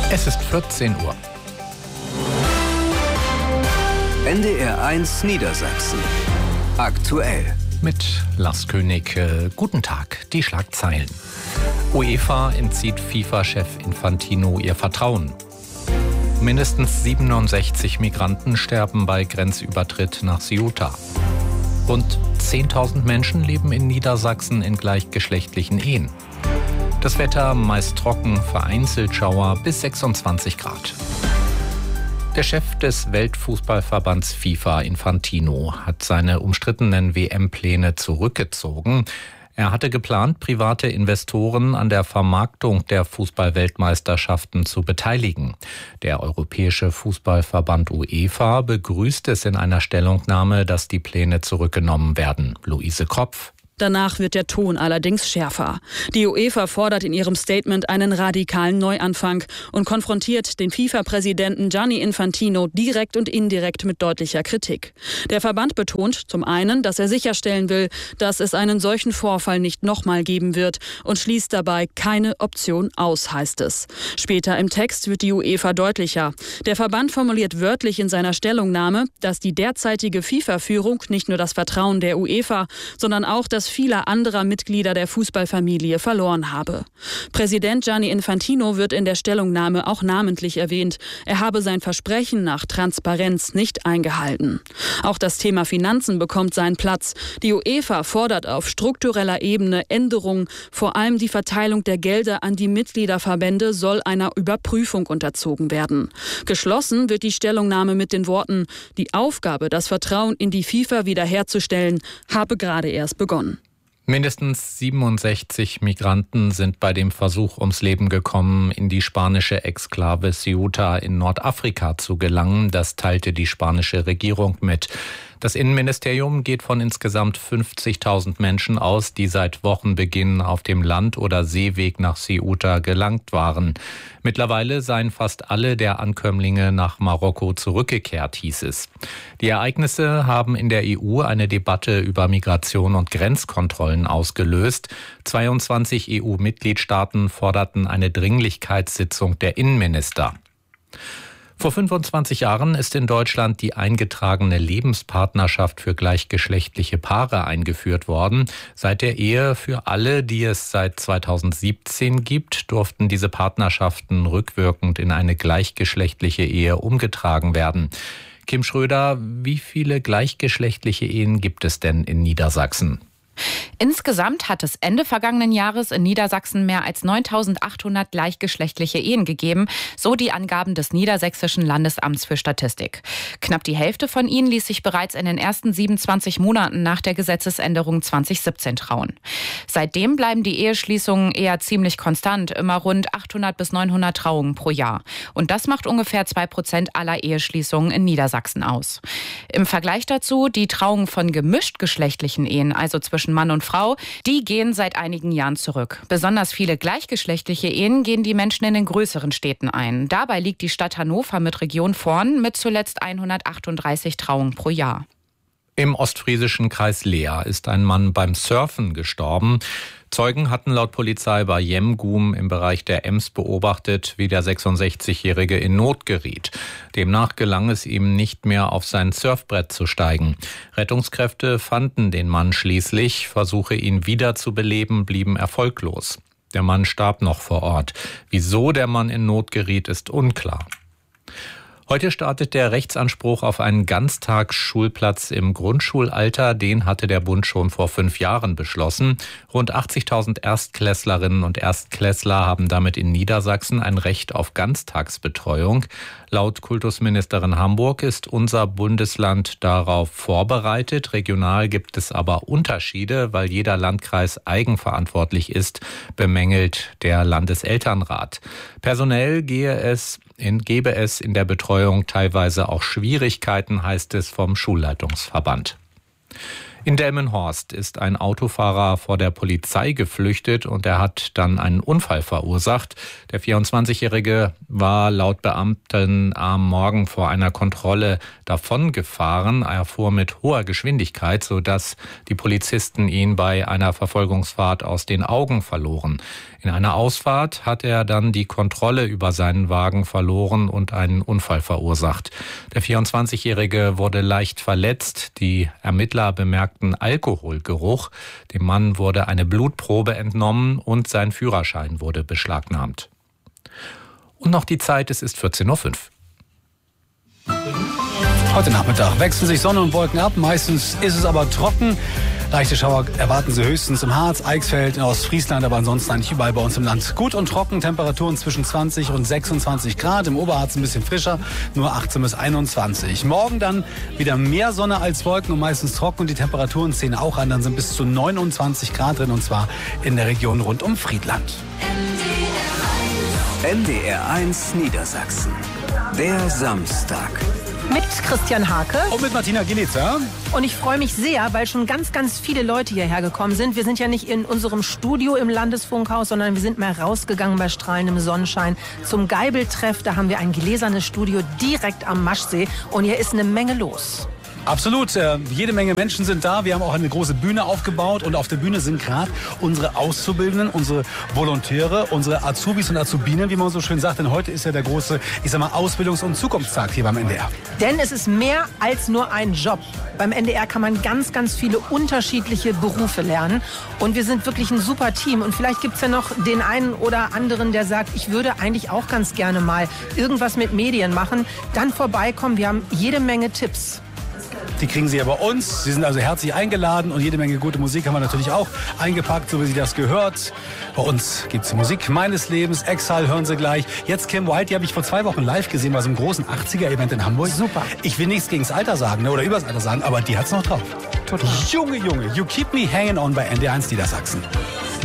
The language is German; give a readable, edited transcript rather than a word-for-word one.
Es ist 14 Uhr. NDR 1 Niedersachsen. Aktuell. Mit Lars König. Guten Tag. Die Schlagzeilen. UEFA entzieht FIFA-Chef Infantino ihr Vertrauen. Mindestens 67 Migranten sterben bei Grenzübertritt nach Ceuta. Rund 10.000 Menschen leben in Niedersachsen in gleichgeschlechtlichen Ehen. Das Wetter meist trocken, vereinzelt Schauer bis 26 Grad. Der Chef des Weltfußballverbands FIFA, Infantino, hat seine umstrittenen WM-Pläne zurückgezogen. Er hatte geplant, private Investoren an der Vermarktung der Fußball-Weltmeisterschaften zu beteiligen. Der Europäische Fußballverband UEFA begrüßt es in einer Stellungnahme, dass die Pläne zurückgenommen werden. Luise Kropf. Danach wird der Ton allerdings schärfer. Die UEFA fordert in ihrem Statement einen radikalen Neuanfang und konfrontiert den FIFA-Präsidenten Gianni Infantino direkt und indirekt mit deutlicher Kritik. Der Verband betont zum einen, dass er sicherstellen will, dass es einen solchen Vorfall nicht nochmal geben wird und schließt dabei keine Option aus, heißt es. Später im Text wird die UEFA deutlicher. Der Verband formuliert wörtlich in seiner Stellungnahme, dass die derzeitige FIFA-Führung nicht nur das Vertrauen der UEFA, sondern auch das vieler anderer Mitglieder der Fußballfamilie verloren habe. Präsident Gianni Infantino wird in der Stellungnahme auch namentlich erwähnt. Er habe sein Versprechen nach Transparenz nicht eingehalten. Auch das Thema Finanzen bekommt seinen Platz. Die UEFA fordert auf struktureller Ebene Änderungen. Vor allem die Verteilung der Gelder an die Mitgliederverbände soll einer Überprüfung unterzogen werden. Geschlossen wird die Stellungnahme mit den Worten: Die Aufgabe, das Vertrauen in die FIFA wiederherzustellen, habe gerade erst begonnen. Mindestens 67 Migranten sind bei dem Versuch ums Leben gekommen, in die spanische Exklave Ceuta in Nordafrika zu gelangen. Das teilte die spanische Regierung mit. Das Innenministerium geht von insgesamt 50.000 Menschen aus, die seit Wochenbeginn auf dem Land- oder Seeweg nach Ceuta gelangt waren. Mittlerweile seien fast alle der Ankömmlinge nach Marokko zurückgekehrt, hieß es. Die Ereignisse haben in der EU eine Debatte über Migration und Grenzkontrollen ausgelöst. 22 EU-Mitgliedstaaten forderten eine Dringlichkeitssitzung der Innenminister. Vor 25 Jahren ist in Deutschland die eingetragene Lebenspartnerschaft für gleichgeschlechtliche Paare eingeführt worden. Seit der Ehe für alle, die es seit 2017 gibt, durften diese Partnerschaften rückwirkend in eine gleichgeschlechtliche Ehe umgetragen werden. Kim Schröder, wie viele gleichgeschlechtliche Ehen gibt es denn in Niedersachsen? Insgesamt hat es Ende vergangenen Jahres in Niedersachsen mehr als 9.800 gleichgeschlechtliche Ehen gegeben, so die Angaben des Niedersächsischen Landesamts für Statistik. Knapp die Hälfte von ihnen ließ sich bereits in den ersten 27 Monaten nach der Gesetzesänderung 2017 trauen. Seitdem bleiben die Eheschließungen eher ziemlich konstant, immer rund 800 bis 900 Trauungen pro Jahr. Und das macht ungefähr 2% aller Eheschließungen in Niedersachsen aus. Im Vergleich dazu die Trauungen von gemischtgeschlechtlichen Ehen, also zwischen Mann und Frau, die gehen seit einigen Jahren zurück. Besonders viele gleichgeschlechtliche Ehen gehen die Menschen in den größeren Städten ein. Dabei liegt die Stadt Hannover mit Region vorn mit zuletzt 138 Trauungen pro Jahr. Im ostfriesischen Kreis Leer ist ein Mann beim Surfen gestorben. Zeugen hatten laut Polizei bei Jemgum im Bereich der Ems beobachtet, wie der 66-Jährige in Not geriet. Demnach gelang es ihm nicht mehr, auf sein Surfbrett zu steigen. Rettungskräfte fanden den Mann schließlich. Versuche, ihn wiederzubeleben, blieben erfolglos. Der Mann starb noch vor Ort. Wieso der Mann in Not geriet, ist unklar. Heute startet der Rechtsanspruch auf einen Ganztagsschulplatz im Grundschulalter. Den hatte der Bund schon vor 5 Jahren beschlossen. Rund 80.000 Erstklässlerinnen und Erstklässler haben damit in Niedersachsen ein Recht auf Ganztagsbetreuung. Laut Kultusministerin Hamburg ist unser Bundesland darauf vorbereitet. Regional gibt es aber Unterschiede, weil jeder Landkreis eigenverantwortlich ist, bemängelt der Landeselternrat. Personell gäbe es in der Betreuung teilweise auch Schwierigkeiten, heißt es vom Schulleitungsverband. In Delmenhorst ist ein Autofahrer vor der Polizei geflüchtet und er hat dann einen Unfall verursacht. Der 24-Jährige war laut Beamten am Morgen vor einer Kontrolle davongefahren. Er fuhr mit hoher Geschwindigkeit, sodass die Polizisten ihn bei einer Verfolgungsfahrt aus den Augen verloren. In einer Ausfahrt hat er dann die Kontrolle über seinen Wagen verloren und einen Unfall verursacht. Der 24-Jährige wurde leicht verletzt. Die Ermittler bemerkten Alkoholgeruch. Dem Mann wurde eine Blutprobe entnommen und sein Führerschein wurde beschlagnahmt. Und noch die Zeit, es ist 14:05 Uhr. Heute Nachmittag wechseln sich Sonne und Wolken ab. Meistens ist es aber trocken. Leichte Schauer erwarten Sie höchstens im Harz, Eichsfeld, in Ostfriesland, aber ansonsten eigentlich überall bei uns im Land. Gut und trocken, Temperaturen zwischen 20 und 26 Grad. Im Oberharz ein bisschen frischer, nur 18 bis 21. Morgen dann wieder mehr Sonne als Wolken und meistens trocken. Und die Temperaturen ziehen auch an. Dann sind bis zu 29 Grad drin, und zwar in der Region rund um Friedland. NDR1 Niedersachsen. Der Samstag. Mit Christian Hake. Und mit Martina Gielitzer. Und ich freue mich sehr, weil schon ganz, ganz viele Leute hierher gekommen sind. Wir sind ja nicht in unserem Studio im Landesfunkhaus, sondern wir sind mal rausgegangen bei strahlendem Sonnenschein zum Geibel-Treff. Da haben wir ein gläsernes Studio direkt am Maschsee. Und hier ist eine Menge los. Absolut, jede Menge Menschen sind da. Wir haben auch eine große Bühne aufgebaut und auf der Bühne sind gerade unsere Auszubildenden, unsere Volontäre, unsere Azubis und Azubinen, wie man so schön sagt. Denn heute ist ja der große, Ausbildungs- und Zukunftstag hier beim NDR. Denn es ist mehr als nur ein Job. Beim NDR kann man ganz, ganz viele unterschiedliche Berufe lernen. Und wir sind wirklich ein super Team. Und vielleicht gibt es ja noch den einen oder anderen, der sagt, ich würde eigentlich auch ganz gerne mal irgendwas mit Medien machen. Dann vorbeikommen, wir haben jede Menge Tipps. Die kriegen Sie ja bei uns. Sie sind also herzlich eingeladen und jede Menge gute Musik haben wir natürlich auch eingepackt, so wie Sie das gehört. Bei uns gibt es die Musik meines Lebens. Exile hören Sie gleich. Jetzt Kim Wilde, die habe ich vor 2 Wochen live gesehen bei so einem großen 80er-Event in Hamburg. Super. Ich will nichts gegen das Alter sagen, oder übers Alter sagen, aber die hat's noch drauf. Total. Junge, you keep me hanging on bei NDR1 Niedersachsen.